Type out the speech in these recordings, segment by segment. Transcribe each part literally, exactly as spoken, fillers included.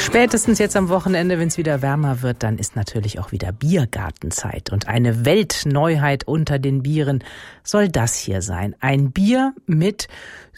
Spätestens jetzt am Wochenende, wenn es wieder wärmer wird, dann ist natürlich auch wieder Biergartenzeit. Und eine Weltneuheit unter den Bieren soll das hier sein. Ein Bier mit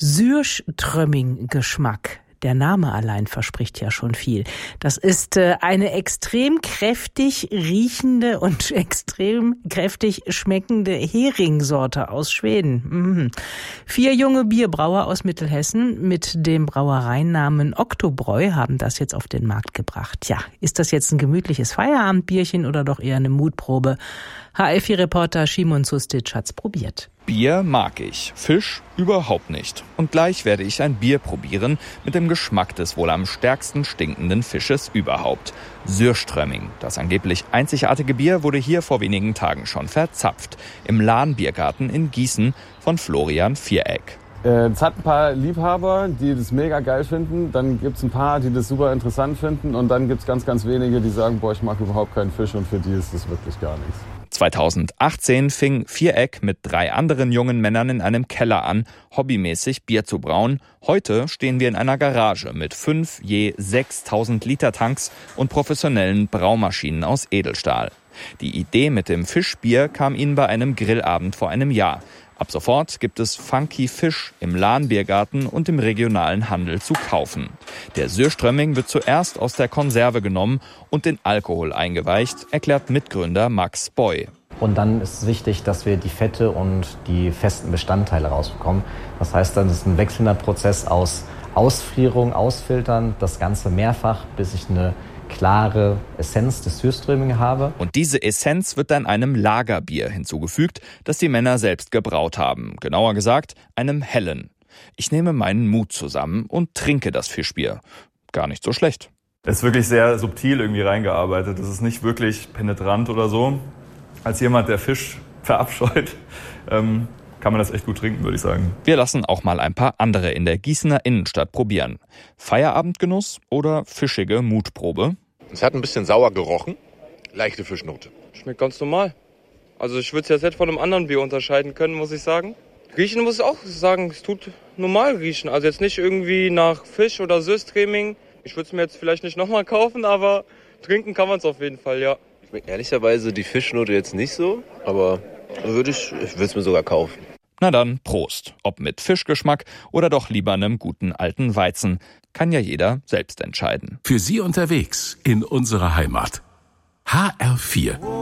Surströmming-Geschmack. Der Name allein verspricht ja schon viel. Das ist äh, eine extrem kräftig riechende und extrem kräftig schmeckende Heringsorte aus Schweden. Mhm. Vier junge Bierbrauer aus Mittelhessen mit dem Brauereinamen Oktobräu haben das jetzt auf den Markt gebracht. Ja, ist das jetzt ein gemütliches Feierabendbierchen oder doch eher eine Mutprobe? H L vier-Reporter Szymon Sustic hat's probiert. Bier mag ich, Fisch überhaupt nicht. Und gleich werde ich ein Bier probieren mit dem Geschmack des wohl am stärksten stinkenden Fisches überhaupt. Surströmming, das angeblich einzigartige Bier, wurde hier vor wenigen Tagen schon verzapft. Im Lahn-Biergarten in Gießen von Florian Viereck. Es hat ein paar Liebhaber, die das mega geil finden. Dann gibt es ein paar, die das super interessant finden. Und dann gibt es ganz, ganz wenige, die sagen, boah, ich mag überhaupt keinen Fisch. Und für die ist das wirklich gar nichts. zweitausendachtzehn fing Viereck mit drei anderen jungen Männern in einem Keller an, hobbymäßig Bier zu brauen. Heute stehen wir in einer Garage mit fünf je sechstausend Liter Tanks und professionellen Braumaschinen aus Edelstahl. Die Idee mit dem Fischbier kam ihnen bei einem Grillabend vor einem Jahr. Ab sofort gibt es Funky Fisch im Lahn-Biergarten und im regionalen Handel zu kaufen. Der Surströmming wird zuerst aus der Konserve genommen und in Alkohol eingeweicht, erklärt Mitgründer Max Boy. Und dann ist es wichtig, dass wir die Fette und die festen Bestandteile rausbekommen. Das heißt, dann ist ein wechselnder Prozess aus Ausfrierung, Ausfiltern, das Ganze mehrfach, bis ich eine klare Essenz des Surströmming habe. Und diese Essenz wird dann einem Lagerbier hinzugefügt, das die Männer selbst gebraut haben. Genauer gesagt, einem hellen. Ich nehme meinen Mut zusammen und trinke das Fischbier. Gar nicht so schlecht. Es ist wirklich sehr subtil irgendwie reingearbeitet. Es ist nicht wirklich penetrant oder so. Als jemand, der Fisch verabscheut, ähm, kann man das echt gut trinken, würde ich sagen. Wir lassen auch mal ein paar andere in der Gießener Innenstadt probieren. Feierabendgenuss oder fischige Mutprobe? Es hat ein bisschen sauer gerochen, leichte Fischnote. Schmeckt ganz normal. Also ich würde es jetzt nicht von einem anderen Bier unterscheiden können, muss ich sagen. Riechen muss ich auch sagen, es tut normal riechen. Also jetzt nicht irgendwie nach Fisch oder Surströmming. Ich würde es mir jetzt vielleicht nicht nochmal kaufen, aber trinken kann man es auf jeden Fall, ja. Schmeckt ehrlicherweise die Fischnote jetzt nicht so, aber würde ich, ich würde es mir sogar kaufen. Na dann, Prost. Ob mit Fischgeschmack oder doch lieber einem guten alten Weizen. Kann ja jeder selbst entscheiden. Für Sie unterwegs in unserer Heimat. H R vier.